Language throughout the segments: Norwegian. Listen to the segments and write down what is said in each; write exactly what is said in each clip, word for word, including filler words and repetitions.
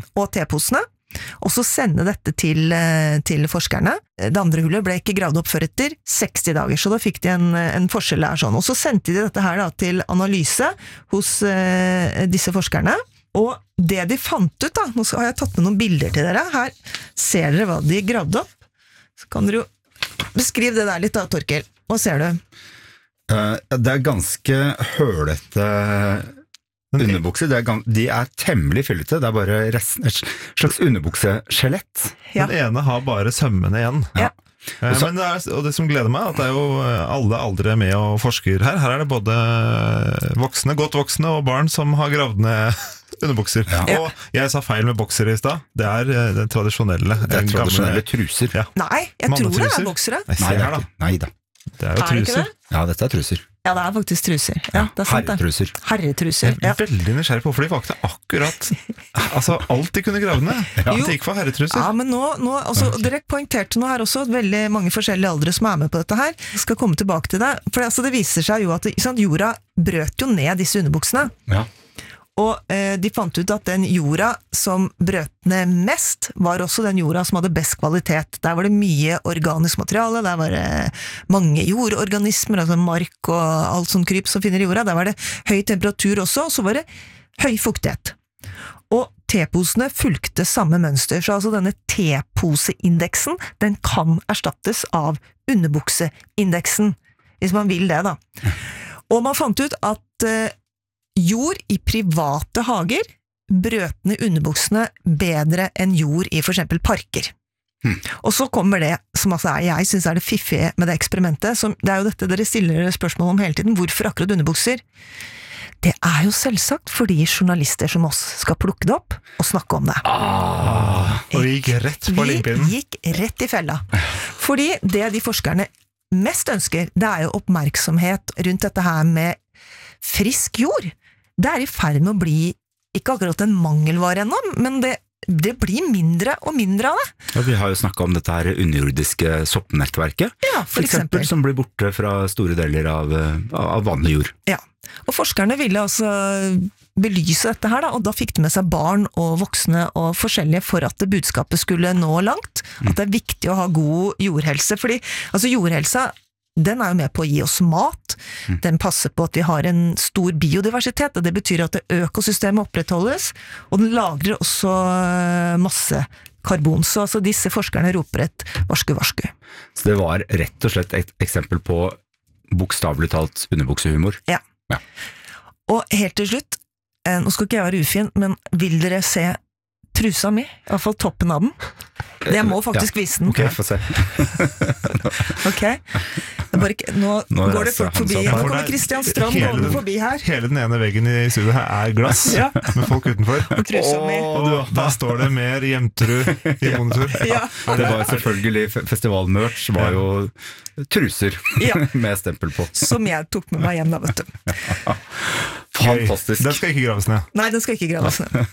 og T-posene, og så sende dette til, til forskerne. Det andre hullet ble ikke gravd opp før etter seksti dager, så da fikk de en, en forskjell der sånn. Og så sendte de dette her da, til analyse hos uh, disse forskerne, og det de fant ut da, nå har jeg tatt med noen bilder til dere, her ser dere hva de gravde opp. Så kan dere jo beskrive det der litt da, Torkel. Hva ser du? Uh, det er ganske hølete underbukser, de er, de er temmelig fyllete, det er bare resten, et slags underbukseskjelett. Ja. Den ene har bare sømmene igjen. Ja. Eh, Men det er, og det som gleder meg, at det er jo alle aldre med og forsker her. Her er det både voksne, godt voksne og barn som har gravd ned underbukser. Ja. Og jeg sa feil med bokser i sted. Det er det tradisjonelle. Det er tradisjonelle truser. Ja. Nei, jeg tror det er boksere. Nei, det er ikke. Nei da. Det er jo er truser. Det? Ja, dette er truser. Ja, det er faktisk truser. Ja, det er sant, herretruser. Herretruser. Jeg er veldig nysgjerrig på, for de valgte akkurat altså alt de kunne grave ned. Ja. De gikk for herretruser. Ja, men nå, nå altså, dere poengterte nå her også veldig mange forskjellige aldre som er med på dette her. Jeg skal komme tilbake til det. For altså, det viser seg jo at sant, jorda brøt jo ned disse underbuksene. Ja. Og eh, de fant ut at den jorda som brøt ned mest, var også den jorda som hadde best kvalitet. Der var det mye organisk materiale, der var det mange jordorganismer, altså mark og alt sånt kryp som finner i jorda. Der var det høy temperatur også, og så var det høy fuktighet. Og T-posene fulgte samme mønster, så altså denne T-poseindeksen, den kan erstattes av underbukseindeksen, hvis man vil det da. Og man fant ut at eh, jord i private hager brøt ned underbuksene bedre enn jord i for eksempel parker. Hmm. Og så kommer det, som altså er, jeg synes er det fiffige med det eksperimentet, som, det er jo dette dere stiller spørsmål om hele tiden, hvorfor akkurat underbukser? Det er jo selvsagt fordi journalister som oss skal plukke det opp og snakke om det. Ah, og vi gikk rett på limpinnen. Vi gikk rett i fella. Fordi det de forskerne mest ønsker, det er jo oppmerksomhet rundt dette her med frisk jord. Det er i ferd med å bli, ikke akkurat en mangelvare ennå, men det, det blir mindre og mindre av det. Ja, vi har jo snakket om dette her underjordiske soppnettverket, ja, for, for eksempel, eksempel, som blir borte fra store deler av, av vanlig jord. Ja, og forskerne ville altså belyse dette her da, og da fikk de med seg barn og voksne og forskjellige for at budskapet skulle nå langt, at det er viktig å ha god jordhelse, fordi altså jordhelsa, den er jo med på å gi oss mat, den passer på at vi har en stor biodiversitet, og det betyr at det økosystemet opprettholdes, og den lagrer også masse karbon, så altså disse forskerne roper et varsku-varsku. Så det var rett og slett et eksempel på bokstavelig talt underbuksehumor? Ja. ja. Og helt til slutt, nå skal ikke jeg være ufin, men vil dere se trusa mi, i hvert fall toppen av den? Jeg må faktisk ja. vise den. Ok, få se. ok. Ikke, nå, nå går det folk forbi. Nå kommer Kristian Strand hele, forbi her. Hele den ene veggen i studiet her er glass, ja. med folk utenfor. Og trusa mi. Og du, da står det mer Jemterud i monitor. ja. Det var selvfølgelig, festivalmerch var jo truser ja. med stempel på. Som jeg tok med meg hjem da, vet du. Fantastisk. Den skal ikke graves ned. Nei, den skal ikke graves ned.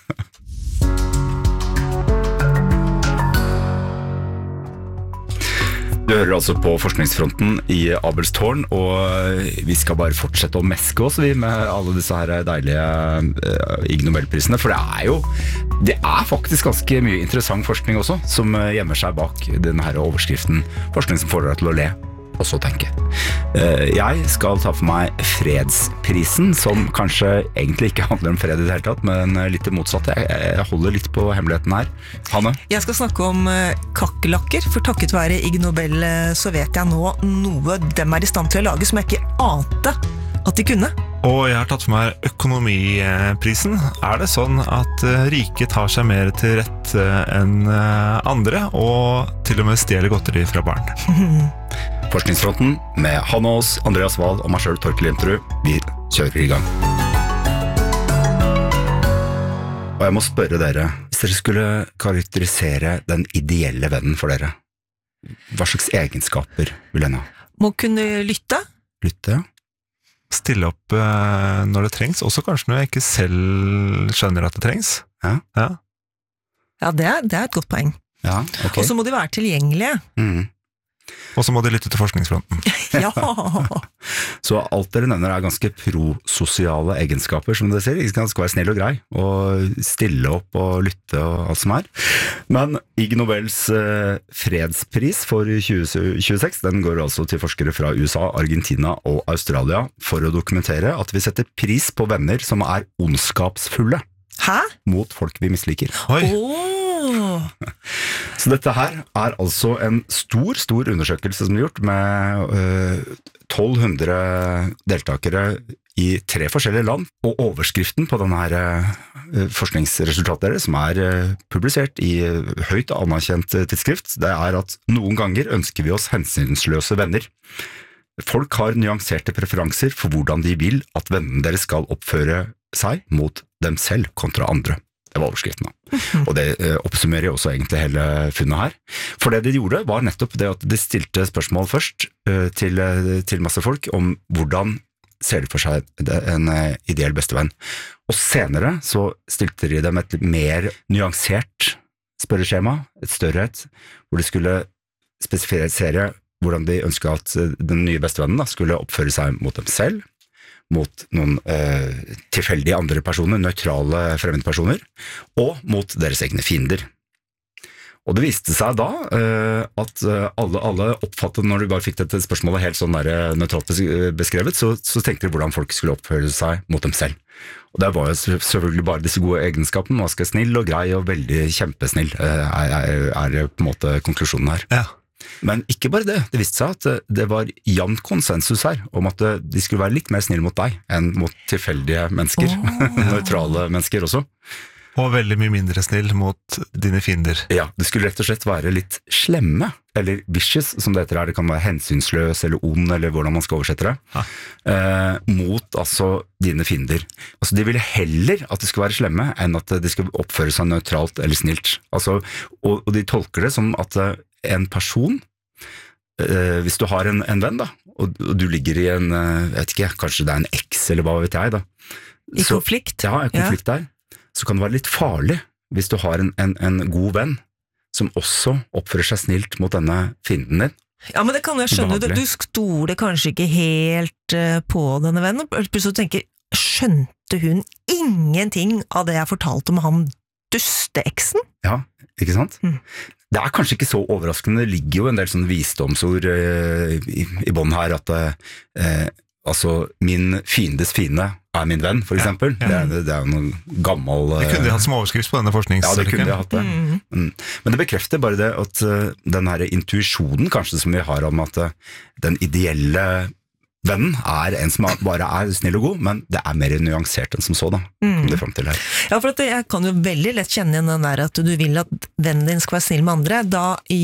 Du hører altså på forskningsfronten i Abels tårn, og vi skal bare fortsette å meske oss vi med alle disse her deilige uh, Ig Nobelprisene, for det er jo det er faktisk ganske mye interessant forskning også, som gjemmer seg bak denne her overskriften forskning som får deg til å le og så tenke. Uh, jeg skal ta for meg fredsprisen, som kanskje egentlig ikke handler om fred i det hele tatt, men litt det motsatte. Jeg, jeg holder litt på hemmeligheten her. Hanne? Jeg skal snakke om uh, kakerlakker, for takket være Ig Nobel uh, så vet jeg nå noe dem er i stand til å lage som jeg ikke ante at de kunne. Og jeg har tatt for meg økonomiprisen. Er det sånn at uh, rike tar seg mer til rett uh, enn uh, andre, og til og med stjeler godteri fra barn? Forskningsfronten med Hanne Aas, Andreas Wahl og meg selv, Torkel Jemterud. Vi kjører i gang. Og jeg må spørre dere, hvis dere skulle karakterisere den ideelle vennen for dere, hva slags egenskaper vil den ha? Må kunne lytte. Lytte, ja. Stille opp uh, når det trengs, også kanskje når jeg ikke selv skjønner at det trengs. Ja, ja. ja det, er, det er et godt poeng. Ja, ok. Og så må de være tilgjengelige. Mhm. Og så må de lytte til forskningsfronten. ja. Så alt dere nevner er ganske prososiale egenskaper, som dere sier. Ikke skal være snill og grei, og stille opp og lytte og alt som er. Men Ig Nobels eh, fredspris for tjue tjueseks, den går altså til forskere fra U S A, Argentina og Australia for å dokumentere at vi setter pris på venner som er ondskapsfulle. Hæ? Mot folk vi misliker. Oi. Oh. Så dette her er altså en stor, stor undersøkelse som er gjort med uh, tolv hundre deltakere i tre forskjellige land, og overskriften på denne her, uh, forskningsresultatet deres, som er uh, publisert i uh, høyt anerkjent uh, tidsskrift, det er at noen ganger ønsker vi oss hensynsløse venner. Folk har nyanserte preferanser for hvordan de vil at vennene deres skal oppføre seg mot dem selv kontra andre. Det var overskriften da. Og det eh, oppsummerer jo også egentlig hele funnet her. For det de gjorde var nettopp det at de stilte spørsmål først eh, til, til masse folk om hvordan ser de for seg en eh, ideell bestevenn. Og senere så stilte de dem et mer nyansert spørreskjema, et større et, hvor de skulle spesifisere hvordan de ønsket at den nye bestevennen da, skulle oppføre seg mot dem selv, mot noen eh, tilfeldige andre personer, nøytrale fremmedpersoner, og mot deres egne fiender. Og det viste seg da eh, at alle, alle oppfattet, når de bare fikk dette spørsmålet helt sånn der, nøytralt beskrevet, så, så tenkte de hvordan folk skulle oppføre seg mot dem selv. Og det var jo selvfølgelig bare disse gode egenskapene, man skal snill og grei og veldig kjempesnill, eh, er, er, er på en måte konklusjonen her. Ja. Men ikke bare det, det viste seg at det var jevn konsensus her om at de skulle være litt mer snill mot deg enn mot tilfeldige mennesker, oh. Nøytrale mennesker også. Og veldig mye mindre snill mot dine fiender. Ja, det skulle rett og slett være litt slemme, eller vicious, som det heter her, det kan være hensynsløs eller ond, eller hvordan man skal oversette det, ja. eh, mot altså dine fiender. Altså de ville heller at de skulle være slemme enn at de skulle oppføre seg nøytralt eller snilt. Altså, og, og de tolker det som at en person, eh, hvis du har en, en venn da, og, og du ligger i en, jeg vet ikke, kanskje det er en eks eller hva vet jeg da. I så, konflikt? Ja, en konflikt ja. Der. Så kan det være litt farlig hvis du har en, en, en god venn som også oppfører seg snilt mot denne fienden din. Ja, men det kan jeg skjønne, du stoler kanskje ikke helt uh, på denne vennen, og plutselig tenker, skjønte hun ingenting av det jeg fortalte om han dusteeksen? Ja, ikke sant? Mm. Det er kanskje ikke så overraskende, det ligger jo en del sånne visdomsord uh, i, i bånd her, at uh, altså, min fiendes fiende er min venn, for eksempel. Ja, ja. Det, er, det er jo noen gammel... Uh, det kunne de hatt som overskrift på denne forskningsstudiet. Ja, det kunne de hatt det. Mm. Mm. Men det bekrefter bare det at uh, den her intuisjonen kanskje som vi har om at uh, den ideelle vennen er en som bare er snill og god, men det er mer nyansert enn som så da, kom det frem til her. Ja, for at jeg kan jo veldig lett kjenne igjen den der at du vil at vennen din skal være snill med andre. Da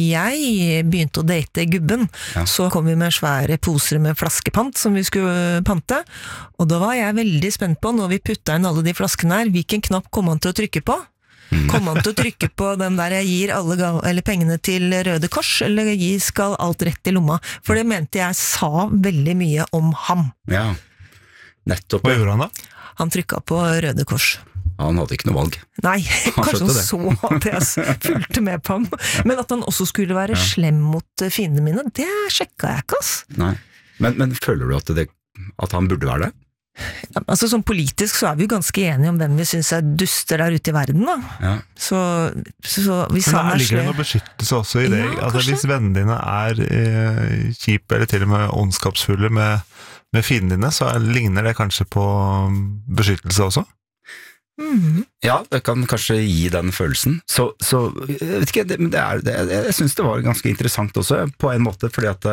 jeg begynte å date gubben, ja. Så kom vi med svære poser med flaskepant som vi skulle pante, og da var jeg veldig spent på, når vi putta inn alle de flaskene her, hvilken knapp kom han til å trykke på? Kom han til å trykke på den der jeg gir alle gav, eller pengene til Røde Kors, eller jeg skal alt rett i lomma? For det mente jeg sa veldig mye om ham. Ja, nettopp. Hva gjorde han da? Han trykka på Røde Kors. Han hadde ikke noe valg. Nei, kanskje han så at jeg fulgte med på ham. Men at han også skulle være ja. Slem mot fiendene mine, det sjekka jeg ikke, ass. Nei, men, men føler du at, det, at han burde være det? Ja, altså sånn politisk så er vi jo ganske enige om hvem vi synes er duster der ute i verden da. Ja. Så, så, så hvis men han er ligger det noe beskyttelse også i det? Ja, altså, hvis vennene dine er eh, kjipe eller til og med ondskapsfulle med, med fiendene dine, så er, ligner det kanskje på beskyttelse også? Mm. Ja, det kan kanskje gi den følelsen. Så, så jeg vet ikke, det, men det er, det, jeg synes det var ganske interessant også, på en måte, fordi at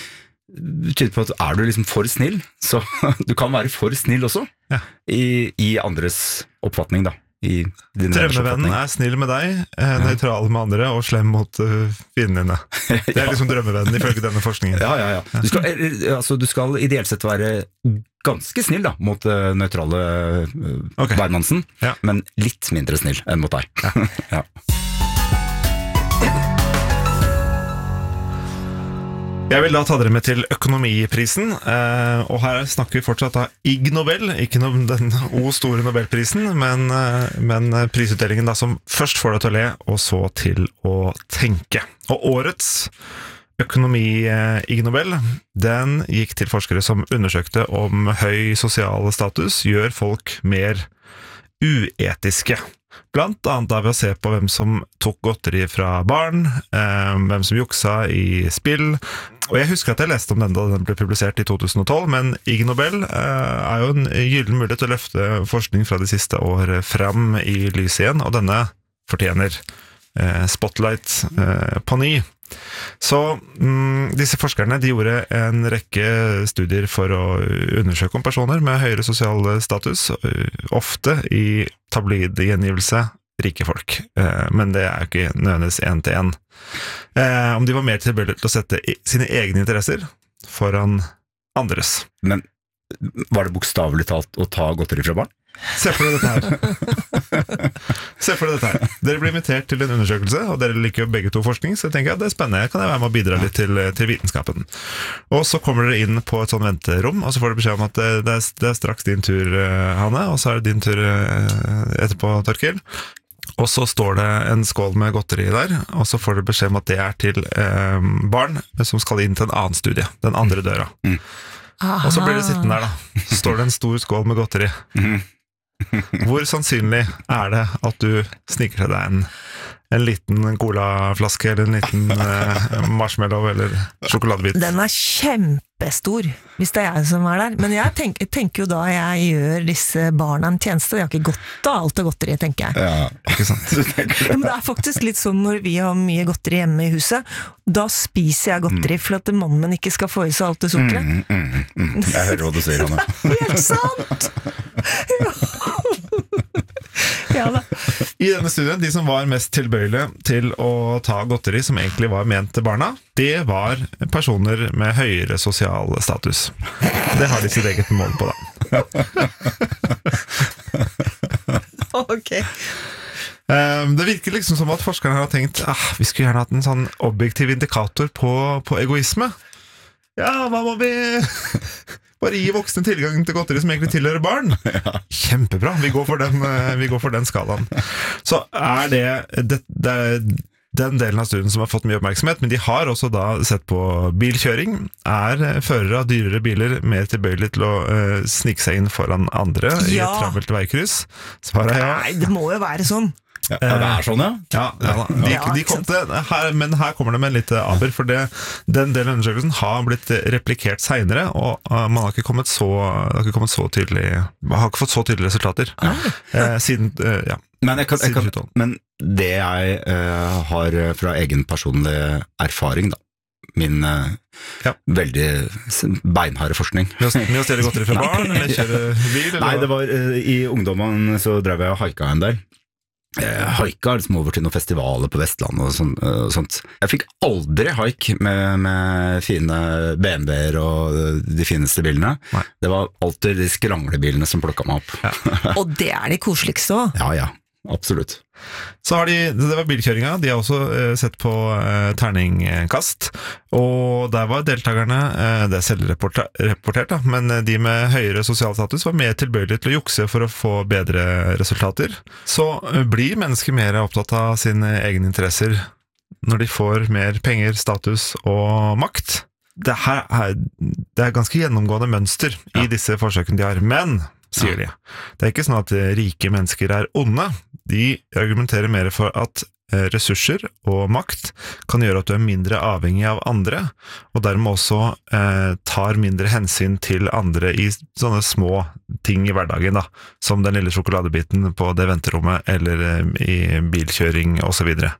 det tyder på at er du liksom for snill, så du kan være for snill også, ja. i, I andres oppfatning da. I din drømmevennen er snill med deg, eh, nøytral med andre og slem mot uh, fiendene. Det er liksom drømmevennen ifølge denne forskningen. Ja, ja, ja. Du skal, altså, du skal ideelt sett være ganske snill da, mot uh, nøytrale uh, okay. hvermannsen, ja. Men litt mindre snill enn mot deg. Ja. Ja. Jeg vil da ta dere med til økonomiprisen, eh, og her snakker vi fortsatt av Ig Nobel, ikke no, den o store Nobelprisen, men, eh, men prisutdelingen da som først får deg til å le, og så til å tenke. Og årets økonomi-Ig Nobel, den gikk til forskere som undersøkte om høy sosial status gjør folk mer uetiske. Blant annet da ved å se på hvem som tok godteri fra barn, eh, hvem som juksa i spill. Og jeg husker at jeg leste om den da den ble publisert i to tusen og tolv, men Ig Nobel eh, er jo en gyllen mulighet til å løfte forskning fra de siste år frem i lyset igjen, og denne fortjener eh, spotlight eh, på ny. Så mm, disse forskerne de gjorde en rekke studier for å undersøke om personer med høyere sosial status, ofte i tabloid-gjengivelse rike folk, eh, men det er jo ikke nødvendigvis en til en. Eh, om de var mer tilbøyelige til å sette sine egne interesser foran andres. Men var det bokstavelig talt å ta godteri fra barn? Se for deg dette her. Se for deg dette her. Dere blir invitert til en undersøkelse, og dere liker jo begge to forskning, så jeg tenker at det er spennende. Kan jeg være med å bidra litt til, til vitenskapen? Og så kommer dere inn på et sånn venterom, og så får dere beskjed om at det er, det er straks din tur, Hanne, og så er det din tur etterpå, Torkild. Og så står det en skål med godteri der, og så får dere beskjed om at det er til eh, barn som skal inn til en annen studie, den andre døra. Mm. Og så blir det sittende der da, så står det en stor skål med godteri. Mm. Hvor sannsynlig er det at du sniker til deg en, en liten colaflaske eller en liten eh, marshmallow eller sjokoladebit? Den er kjempestor, hvis det er jeg som er der. Men jeg tenker, tenker jo da jeg gjør disse barna en tjeneste, de har ikke godt av alt det godteri, tenker jeg. Ja, ikke sant? Ja, men det er faktisk litt sånn når vi har mye godteri hjemme i huset, da spiser jeg godteri for at mannen min ikke skal få i seg alt det sukkeret. Mm, mm, mm. Jeg hører hva du sier, Hanne. Helt sant! Ja. Ja da. I denne studien, de som var mest tilbøyelige til å ta godteri som egentlig var ment til barna, det var personer med høyere sosial status. Det har de sitt eget mål på da. Ok. Det virker liksom som at forskerne har tenkt ah, vi skulle gjerne hatt en sånn objektiv indikator på, på egoisme. Ja, hva må vi... Bare gi voksne tilgang til godteri som egentlig tilhører barn. Ja. Kjempebra, vi går for den, vi går for den skalaen. Så er det, det, det er den delen av studien som har fått mye oppmerksomhet, men de har også da sett på bilkjøring. Er førere av dyrere biler mer tilbøyelig til å uh, snike seg inn foran andre ja. I et travelt veikryss? Svaret er ja. Nei, det må jo være sånn. Ja, det er sånn, ja. Ja, ja, de, de kom til, her, men her kommer det med en litt aber, for det, den delen av undersøkelsen har blitt replikert senere, og uh, man har ikke kommet så, har ikke kommet så tydelig, man har ikke fått så tydelige resultater eh, siden, uh, ja. Men, jeg kan, jeg kan, men det jeg uh, har fra egen personlig erfaring, da, min uh, ja. Veldig beinharde forskning. Med å stjele godteri fra barn, eller kjøre bil? Eller? Nei, det var uh, i ungdommen så drev jeg og haika en del. Jeg haika liksom over til noen festivaler på Vestlandet og, sånt, og sånt. Jeg fikk aldri haik med, med fine B M W-er og de fineste bilene. Nei. Det var alltid de skranglebilene som plukket meg opp. Ja. Og det er de koseligste også. Ja, ja, absolutt. Så har de, det var bilkjøringa, de har også eh, sett på eh, terningkast, og der var deltakerne, eh, det er selvreportert da, men de med høyere sosial status var mer tilbøyelige til å jukse for å få bedre resultater. Så eh, blir mennesker mer opptatt av sine egne interesser når de får mer penger, status og makt. Det, her, her, det er ganske gjennomgående mønster i disse forsøkene de har, men sier de. Det er ikke sånn at rike mennesker er onde. De argumenterer mer for at ressurser og makt kan gjøre at du er mindre avhengig av andre, og dermed også eh, tar mindre hensyn til andre i sånne små ting i hverdagen, da, som den lille sjokoladebiten på det venterommet, eller eh, i bilkjøring og så videre.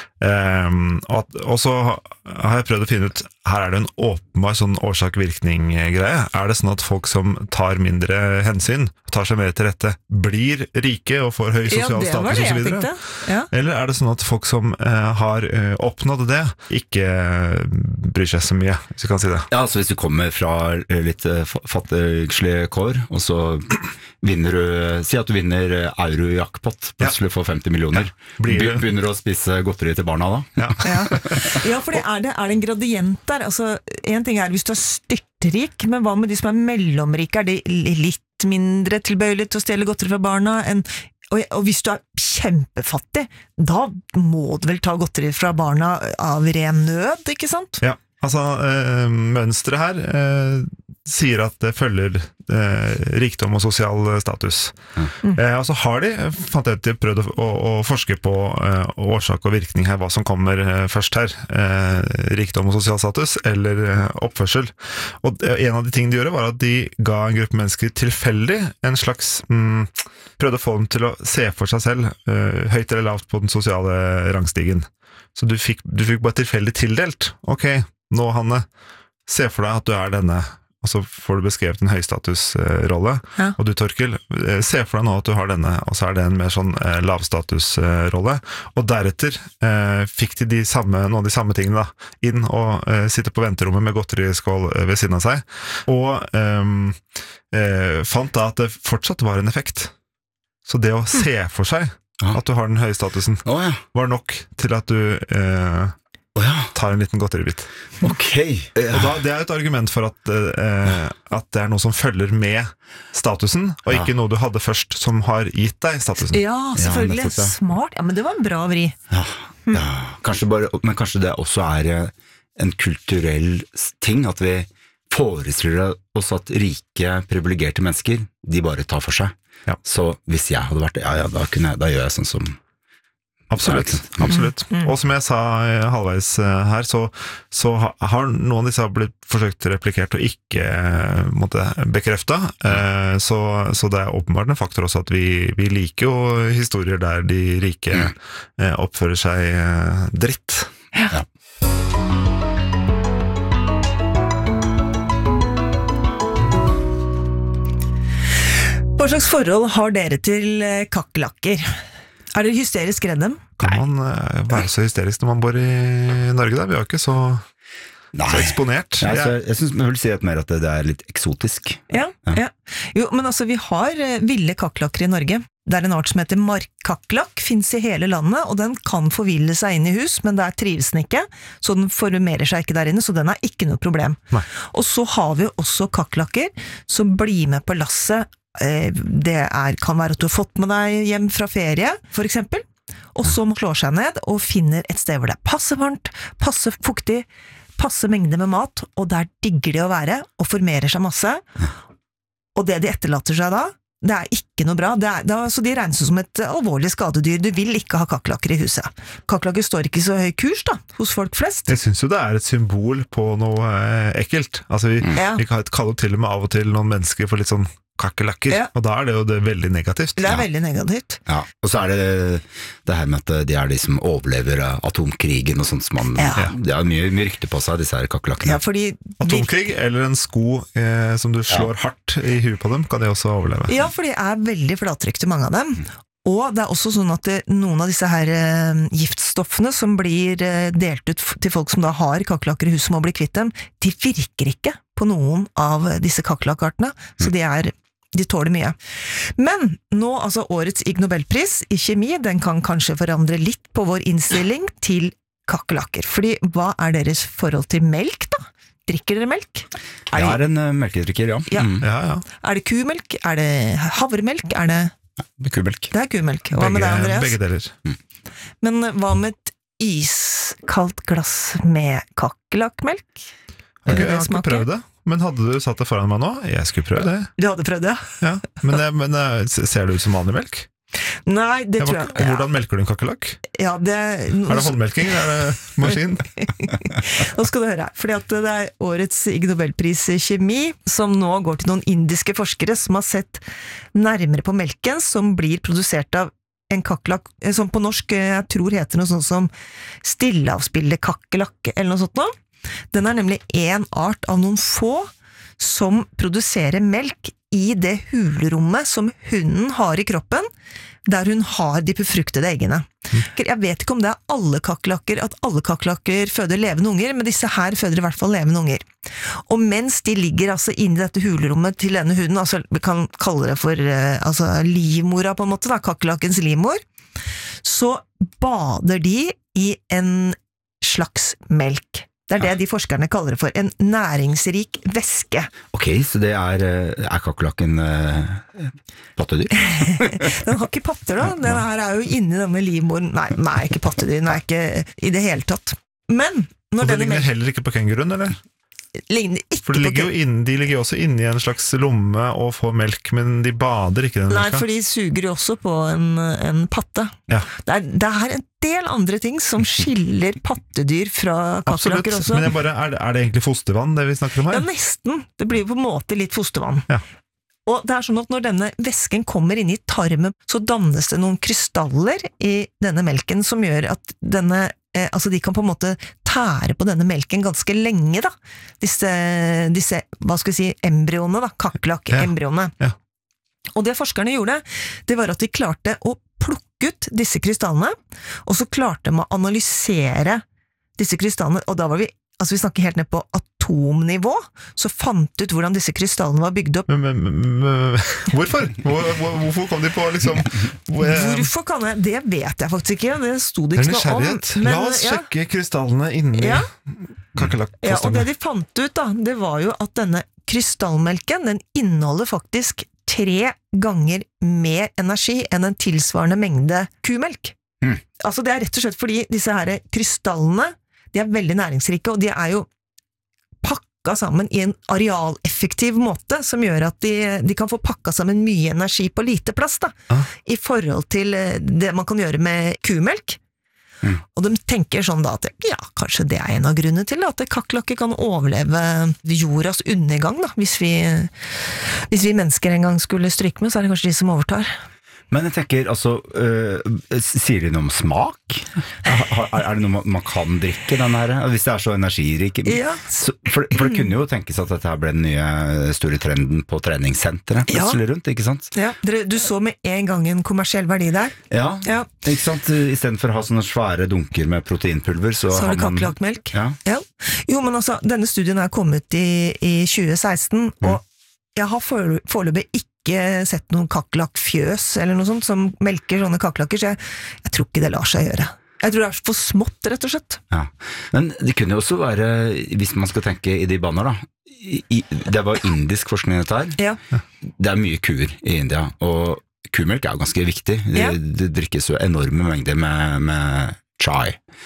Eh, og, og så har jeg prøvd å finne ut, her er det en åpenbar sånn årsak-virkning-greie. Er det sånn at folk som tar mindre hensyn, tar seg mer til rette, blir rike og får høy sosial ja, status og så videre? Ja. Eller er det sånn at folk som eh, har eh, oppnådd det, ikke eh, bryr seg så mye, hvis du kan si det? Ja, altså hvis du kommer fra litt fattigslige kår, og så vinner du, si at du vinner euro-jackpot, plutselig får femti millioner. Ja. Be- begynner du å spise godteri til barna da? Ja, ja. Ja, for det er, det, er det en gradient der? Altså, en ting er hvis du er styrtrik, men hva med de som er mellomrike? Er de litt mindre tilbøyelige til å stjele godteri fra barna enn Og, og hvis du er kjempefattig, da må du vel ta godteri fra barna av ren nød, ikke sant? Ja, altså eh, mønstret her eh, sier at det følger eh, rikdom og sosial status. Mm. Eh, og så har de, fant jeg til, prøvd å, å, å forske på eh, årsak og virkning her, hva som kommer eh, først her. Eh, rikdom og sosial status, eller eh, oppførsel. Og en av de tingene de gjorde var at de ga en gruppe mennesker tilfeldig en slags, mm, prøvde å få dem til å se for seg selv, eh, høyt eller lavt på den sosiale rangstigen. Så du fikk, du fikk bare tilfeldig tildelt. Ok, nå Hanne, se for deg at du er denne, og så får du beskrevet en høystatusrolle, ja. Og du Torkel, se for deg nå at du har denne, og så er det en mer sånn eh, lavstatusrolle, og deretter eh, fikk de, de samme, noen av de samme tingene da, inn og eh, sitte på venterommet med godteriskål ved siden av seg, og eh, eh, fant da at det fortsatt var en effekt. Så det å se for seg ja. At du har den høye statusen, oh, ja. Var nok til at du eh, Oh, ja. tar en liten godteribit. Ok. Og da, det er et argument for at, eh, at det er noe som følger med statusen, og ja. Ikke noe du hadde først som har gitt deg statusen. Ja, selvfølgelig. Ja, smart. Ja, men det var en bra vri. Ja, ja. Kanskje bare, men kanskje det også er en kulturell ting, at vi forestiller oss at rike, privilegerte mennesker, de bare tar for seg. Ja. Så hvis jeg hadde vært det, ja, ja, da, kunne jeg, da gjør jeg sånn som Absolutt, absolutt. Mm, mm. Og som jeg sa halvveis her, så, så har noen av disse blitt forsøkt replikert og ikke måtte bekrefte, eh, så, så det er åpenbart en faktor også at vi, vi liker jo historier der de rike mm. eh, oppfører seg eh, dritt. Ja. Ja. Hva slags forhold har dere til kakerlakker? Er det hysterisk redd dem? Kan man uh, være så hysterisk når man bor i Norge da? Vi er jo ikke så, så eksponert. Nei, så jeg synes man vil si at mer at det, det er litt eksotisk. Ja, ja. ja. Jo, men altså vi har uh, ville kakerlakker i Norge. Det er en art som heter markkakerlakk, finnes i hele landet, og den kan forville seg inn i hus, men der trives den ikke, så den formerer seg ikke der inne, så den er ikke noe problem. Nei. Og så har vi også kakerlakker som blir med på lasset. Det er, kan være at du har fått med deg hjem fra ferie, for eksempel, og som slår seg ned og finner et sted hvor det er passe varmt, passe fuktig, passe mengde med mat, og der digger de å være, og formerer seg masse, og det de etterlater seg da, det er ikke noe bra, det er, det er, så de regnes som et alvorlig skadedyr, du vil ikke ha kakerlakker i huset. Kakerlakker står ikke i så høy kurs da, hos folk flest. Jeg synes jo det er et symbol på noe eh, ekkelt, altså vi, ja. Vi kaller til og med av og til noen mennesker for litt sånn kakerlakker, ja. Og da er det jo det veldig negativt. Det er ja. Veldig negativt. Ja, og så er det det her med at de er de som overlever atomkrigen og sånt som man, ja. Det er mye, mye rykte på seg, disse her kakerlakkene. Ja, fordi atomkrig eller en sko eh, som du slår ja. Hardt i huet på dem, kan de også overleve. Ja, for de er veldig flattrykte, mange av dem. Mm. Og det er også sånn at det, noen av disse her eh, giftstoffene som blir eh, delt ut til folk som da har kakerlakker i huset som må bli kvitt dem, de virker ikke på noen av disse kakerlakkartene, mm. så de er De tåler mye. Men nå, altså årets Ig Nobelpris i kjemi, den kan kanskje forandre litt på vår innstilling til kakerlakker. Fordi hva er deres forhold til melk da? Drikker dere melk? Er jeg er en uh, melkedrikker, ja. Ja. Mm. ja, ja. Er det kumelk? Er det havremelk? Er det... det er kumelk. Det er kumelk. Hva begge, med deg, Andreas? Begge deler. Mm. Men hva med et iskaldt glass med kakerlakkmelk? Okay, jeg har ikke prøvd det. Men hadde du satt det foran meg nå? Jeg skulle prøve det. Du hadde prøvd det? Ja. Men, men ser det ut som vanlig melk? Nei, det jeg tror jeg. Hvordan melker du en kakerlakk? Ja, det... Er det håndmelking, eller er det maskin? Nå skal du høre, fordi at det er årets Ig Nobelpris i kjemi, som nå går til noen indiske forskere som har sett nærmere på melken som blir produsert av en kakerlakk, som på norsk jeg tror heter noe sånt som stilleavspillekakerlakk, eller noe sånt nå. Den er nemlig en art av noen få som produserer melk i det hulrommet som hunden har i kroppen, der hun har de befruktede eggene. Jeg vet ikke om det er alle kakerlakker, at alle kakerlakker føder levende unger, men disse her føder i hvert fall levende unger. Og mens de ligger altså inne i dette hulrommet til denne hunden, altså vi kan kalle det for altså, livmora på en måte, da, kakerlakkens livmor, så bader de i en slags melk. Det er det de forskerne kaller det for, en næringsrik væske. Ok, så det er, er kakerlakken uh, pattedyr? Den har ikke patter da, den her er jo inni denne livmoren. Nei, den er ikke pattedyr, den er ikke i det hele tatt. Men når Og det denne ligner melken heller ikke på kenguruen, eller? ligner ikke For de på ligger, jo inn, de ligger jo også inne i en slags lomme og får melk, men de bader ikke i den Nei, melka. for de suger jo også på en, en patte. Ja. Det er, det er en del andre ting som skiller pattedyr fra Absolutt, kakerlakker også. men jeg bare, er, det, er det egentlig fostervann det vi snakker om Ja, her? nesten. Det blir jo på en måte litt fostervann. Ja. Og det er sånn at når denne væsken kommer inn i tarmen, så dannes det noen krystaller i denne melken som gjør at denne eh, altså de kan på en måte tære på denne melken ganske lenge, da. Disse, disse hva skal vi si, embryoene, da. Kakerlakk-embryoene. Ja. Ja. Og det forskerne gjorde, det var at de klarte å plukke ut disse krystallene, og så klarte de å analysere disse krystallene, og da var vi altså vi snakker helt ned på atomnivå, så fant ut hvordan disse krystallene var bygd opp. Men, men, men, hvorfor? Hvor, hvor, hvorfor kom de på liksom hvor, Hvorfor kan jeg? Det vet jeg faktisk ikke, det sto det Det er ikke noe om. nysgjerrighet. La oss ja, sjekke krystallene inni Ja. ja. ja, og kakerlakkfosterne. det de fant ut da, det var jo at denne krystallmelken, den inneholder faktisk tre ganger mer energi enn en tilsvarende mengde kumelk. Mm. Altså det er rett og slett fordi disse her krystallene, de er veldig næringsrike, og de er jo pakka sammen i en arealeffektiv måte, som gjør at de, de kan få pakka sammen mye energi på lite plass, da, Ah. i forhold til det man kan gjøre med kumelk. Mm. Og de tenker sånn da at ja, kanskje det er en av grunnene til at kakerlakker kan overleve jordas undergang, da, hvis vi, hvis vi mennesker en gang skulle stryke med, så er det kanskje de som overtar. Men jeg tenker, altså, øh, sier de noe om smak? Er, er det noe man, man kan drikke, den her? Hvis det er så energirik? Ja. Så, for, for det kunne jo tenkes at dette her ble den nye store trenden på treningssenteret, plutselig rundt, ikke sant? Ja, dere, du så med en gang en kommersiell verdi der. Ja, Ja. ikke sant? I stedet for å ha sånne svære dunker med proteinpulver, så, Så har har du man... kakerlakkmelk. Ja. Ja. Jo, men altså, denne studien er kommet i, i tjue seksten, og jeg har for- foreløpig ikke ikke sett noen kakerlakkfjøs eller noe sånt som melker sånne kakerlakker, så jeg, jeg tror ikke det lar seg gjøre. Jeg tror det er for smått, rett og slett. Ja. Men det kunne jo også være, hvis man skal tenke i de baner da, i, det var indisk forskning dette her. Ja. Det er mye kuer i India, og kumelk er jo ganske viktig. Det, Ja. det drikkes jo enorme mengder med, med chai,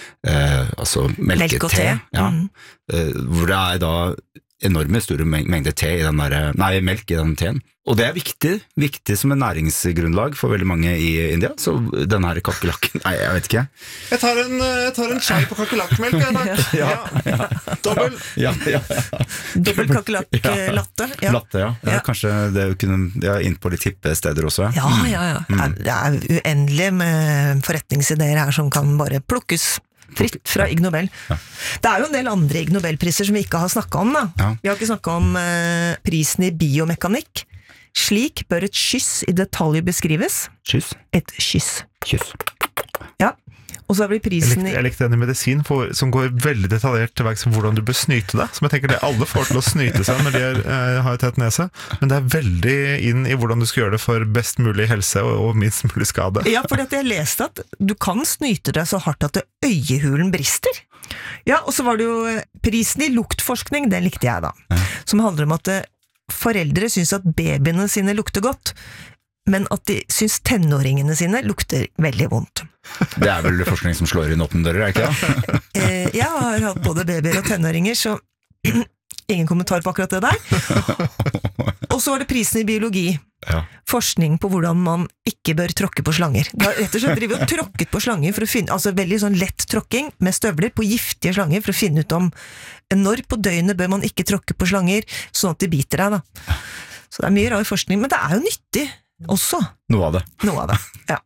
eh, altså melkete. Melk og te. Ja. Mm. Eh, hvor det er da enorme store meng- mengder te i den der, nei, melk i den teen. Og det er viktig, viktig som en næringsgrunnlag for veldig mange i India, så den her kakerlakken, nei, jeg vet ikke. Jeg tar en, jeg tar en chai på kakerlakkmelk, jeg, takk. Ja, ja. Dobbel. Ja, ja, ja. Dobbelt kakerlakk-latte. Ja. Latte, ja. ja. Ja. Kanskje det kunne, ja, inn på litt hippe steder også. Ja, ja, ja. Det er uendelig med forretningsideer her som kan bare plukkes fritt fra Ig Nobel. Ja. Det er jo en del andre Ig Nobelpriser som vi ikke har snakket om, da. Ja. Vi har ikke snakket om eh, prisen i biomekanikk. Slik bør et kyss i detalj beskrives. Kyss. Et kyss. Kyss. Ja. Og så har vi Jeg prisen likte, i jeg likte den i medisin for, som går veldig detaljert til verks om hvordan du bør snyte deg. Som jeg tenker det alle får til å snyte seg når de er, eh, har tett nese. Men det er veldig inn i hvordan du skal gjøre det for best mulig helse og, og minst mulig skade. Ja, for jeg leste at du kan snyte deg så hardt at det øyehulen brister. Ja, og så var det jo prisen i luktforskning, den likte jeg da. Som handler om at eh, foreldre syns at babyene sine lukter godt, men at de syns tenåringene sine lukter veldig vondt. Det er vel forskning som slår inn åpne dører, er ikke det? Eh, jeg har hatt både babyer og tenåringer, så ingen kommentar på akkurat det der. Og så var det prisen i biologi. Ja. Forskning på hvordan man ikke bør tråkke på slanger. Da rett og slett driver vi og tråkket på slanger for å finne, altså veldig sånn lett tråkking med støvler på giftige slanger for å finne ut om når på døgnet bør man ikke tråkke på slanger, sånn at de biter deg da. Så det er mye rar forskning, men det er jo nyttig også. Noe av det. Noe av det, ja.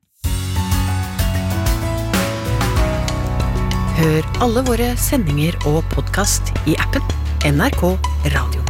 Hør alle våre sendinger og podcast i appen N R K Radio.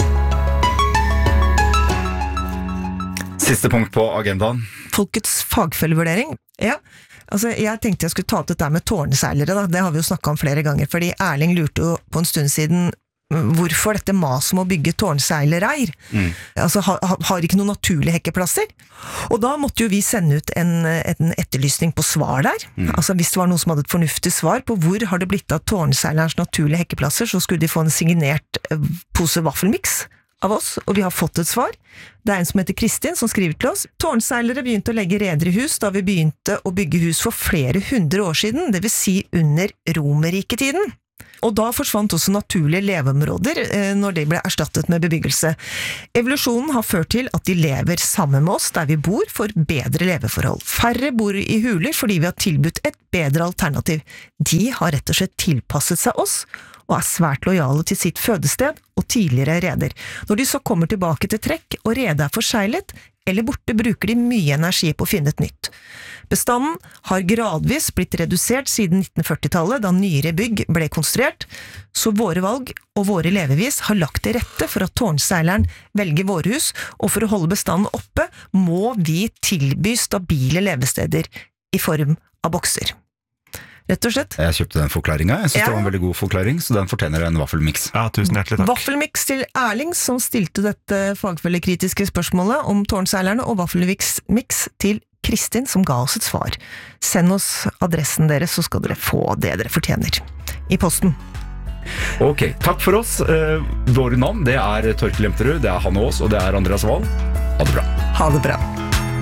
Siste punkt på agendaen. Folkets fagfellevurdering. Ja, altså jeg tenkte jeg skulle ta opp dette med tårnseilere da, det har vi jo snakket om flere ganger, fordi Erling lurte jo på en stund siden hvorfor dette mas om å bygge tårnseilereir. Mm. Altså ha, ha, har ikke noen naturlige hekkeplasser. Og da måtte jo vi sende ut en, en etterlysning på svar der. Mm. Altså hvis det var noen som hadde et fornuftig svar på hvor har det blitt av tårnseilerens naturlige hekkeplasser, så skulle de få en signert eh, pose vaffelmix av oss, og vi har fått et svar. Det er en som heter Kristin som skriver til oss. Tårnseilere begynte å legge reder i hus da vi begynte å bygge hus for flere hundre år siden, det vil si under Romerriketiden. Og da forsvant også naturlige leveområder når de ble erstattet med bebyggelse. Evolusjonen har ført til at de lever sammen med oss der vi bor for bedre leveforhold. Færre bor i huler fordi vi har tilbudt et bedre alternativ. De har rett og slett tilpasset seg oss, og er svært lojale til sitt fødested og tidligere reder. Når de så kommer tilbake til trekk og redet er forseglet, eller borte bruker de mye energi på å finne et nytt. Bestanden har gradvis blitt redusert siden nittenførtitallet, da nyere bygg ble konstruert, så våre valg og våre levevis har lagt til rette for at tårnseileren velger våre hus, og for å holde bestanden oppe må vi tilby stabile levesteder i form av bokser. Rett og slett. Jeg kjøpte den forklaringen. Jeg synes ja. Det var en veldig god forklaring, så den fortjener en vaffelmix. Ja, tusen hjertelig takk. Vaffelmix til Erling, som stilte dette fagfellekritiske spørsmålet om tårnseilerne, og vaffelmix til Kristin, som ga oss et svar. Send oss adressen deres, så skal dere få det dere fortjener i posten. Ok, takk for oss. Uh, våre navn, det er Torkel Lemterud, det er Hanne Aas, og det er Andreas Wahl. Ha det bra. Ha det bra.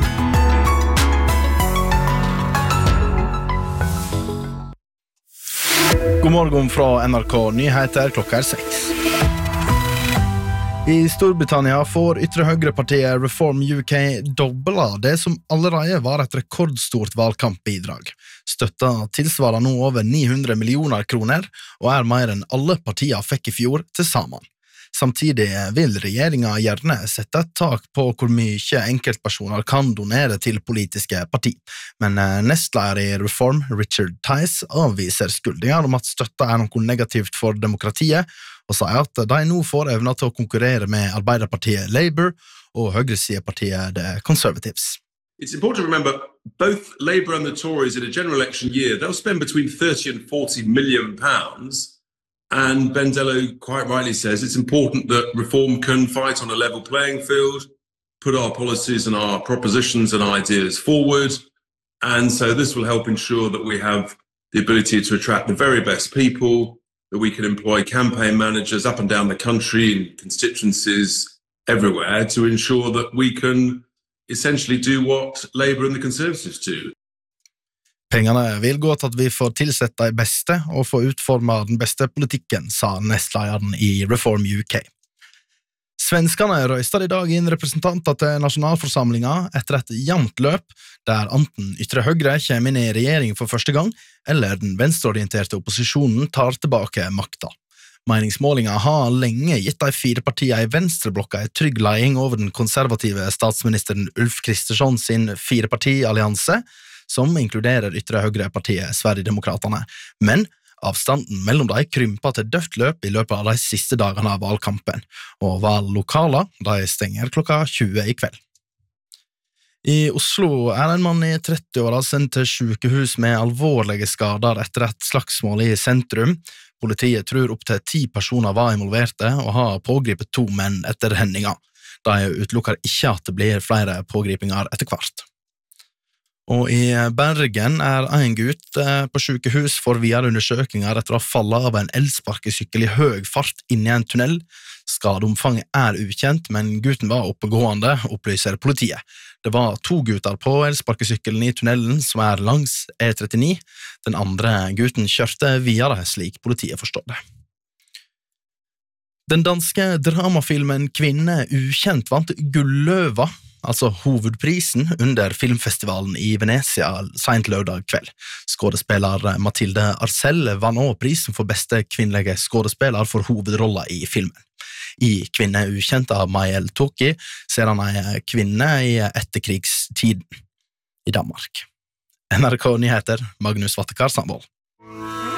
God morgen fra N R K Nyheter klokka er seks. I Storbritannia får ytre høyrepartiet Reform U K dobla det som allerede var et rekordstort valgkampbidrag. Støtta tilsvarer nå over ni hundre millioner kroner, og er mer enn alle partier fikk i fjor til sammen. Samtidig vil regjeringen gjerne sette et tak på hvor mye enkeltpersoner kan donere til politiske parti. Men nestleder i Reform, Richard Tice, avviser skyldninger om at støtta er noe negativt for demokratiet, og sier at de nå får evne til å konkurrere med Arbeiderpartiet Labour og høyresidepartiet The Conservatives. It's important to remember both Labour and the Tories in a general election year, they'll spend between thirty and forty million pounds. And Ben Dello quite rightly says it's important that Reform can fight on a level playing field, put our policies and our propositions and ideas forward. And so this will help ensure that we have the ability to attract the very best people, that we can employ campaign managers up and down the country in constituencies everywhere to ensure that we can essentially do what Labour and the Conservatives do. Pengene vil gå til at vi får tilsette de beste og få utforma den beste politikken, sa nestlederen i Reform U K. Svenskene røyster i dag inn representanter til nasjonalforsamlingen etter et jevnt løp, der enten ytre høyre kommer inn i regjering for første gang, eller den venstreorienterte opposisjonen tar tilbake makta. Meningsmålinger har lenge gitt de fire partiene i venstreblokka en trygg leding over den konservative statsministeren Ulf Kristersson sin firepartiallianse, som inkluderer ytre høyrepartiet Sverigedemokraterne. Men avstanden mellom de krymper til dødt løp i løpet av de siste dagene av valgkampen, og valglokaler de stenger klokka tjue i kveld. I Oslo er en mann i tretti-åra sendt til sykehus med alvorlige skader etter et slagsmål i sentrum. Politiet tror opp til ti personer var involverte og har pågripet to menn etter hendinga. De utelukker ikke at det blir flere pågripinger etter hvert. Og i Bergen er en gutt på sykehus for videre undersøkelser etter å ha fallet av en elsparkesykkel i høy fart inni en tunnel. Skadeomfanget er ukjent, men gutten var oppegående, opplyser politiet. Det var to gutter på elsparkesykkelen i tunnelen som er langs E trettini. Den andre gutten kjørte videre, slik politiet forstår det. Den danske dramafilmen Kvinne ukjent vant Gulløva, altså hovedprisen under filmfestivalen i Venezia sent lørdag kveld. Skådespiller Mathilde Arcel vann også prisen for beste kvinnelige skådespiller for hovedrolla i filmen. I Kvinne ukjent av Mayel Toki ser han en kvinne i etterkrigstiden i Danmark. N R K Nyheter, Magnus Vattekar Sandvold.